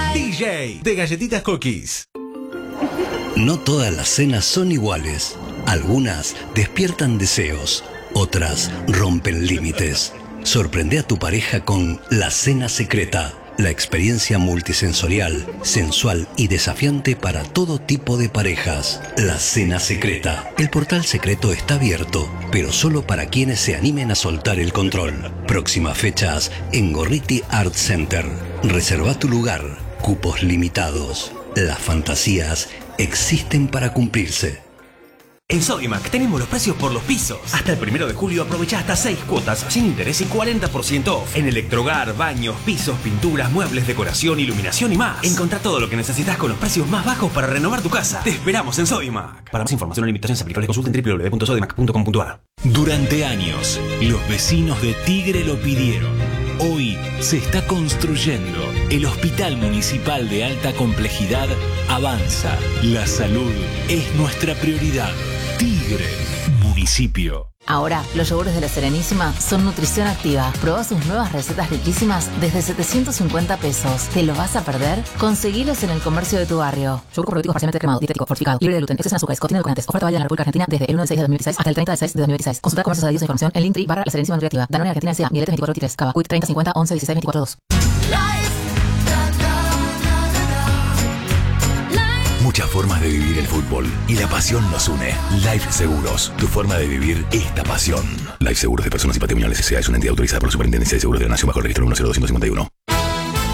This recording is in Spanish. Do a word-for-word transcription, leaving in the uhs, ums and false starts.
D J de Galletitas Cookies. No todas las cenas son iguales. Algunas despiertan deseos, otras rompen límites. Sorprende a tu pareja con La Cena Secreta, la experiencia multisensorial, sensual y desafiante para todo tipo de parejas. La Cena Secreta. El portal secreto está abierto, pero solo para quienes se animen a soltar el control. Próximas fechas en Gorriti Art Center. Reserva tu lugar. Cupos limitados. Las fantasías existen para cumplirse. En Sodimac tenemos los precios por los pisos. Hasta el primero de julio aprovecha hasta seis cuotas sin interés y cuarenta por ciento off. En electrohogar, baños, pisos, pinturas, muebles, decoración, iluminación y más. Encontrá todo lo que necesitas con los precios más bajos para renovar tu casa. Te esperamos en Sodimac. Para más información o limitaciones aplicables consulta en w w w punto sodimac punto com punto a r. Durante años, los vecinos de Tigre lo pidieron. Hoy se está construyendo. El Hospital Municipal de Alta Complejidad avanza. La salud es nuestra prioridad. Tigre, municipio. Ahora, los yogures de La Serenísima son nutrición activa. Probá sus nuevas recetas riquísimas desde setecientos cincuenta pesos. ¿Te lo vas a perder? Conseguilos en el comercio de tu barrio. Yogur probiotico parcialmente cremado, dietético, fortificado, libre de gluten, exceso en azúcares, contiene edulcorantes. Oferta válida en la República Argentina desde el uno de seis de dos mil dieciséis hasta el treinta de seis de dos mil dieciséis. Consulta comercios adheridos e información en Linktree barra La Serenísima Nutriactiva. Danone Argentina S A, Mieletes veinticuatro veintitrés, Cava, Quick treinta cincuenta once dieciséis veinticuatro dos. Muchas formas de vivir el fútbol y la pasión nos une. Life Seguros, tu forma de vivir esta pasión. Life Seguros de Personas y Patrimoniales S A es una entidad autorizada por la Superintendencia de Seguros de la Nación bajo el registro uno cero dos cinco cinco uno.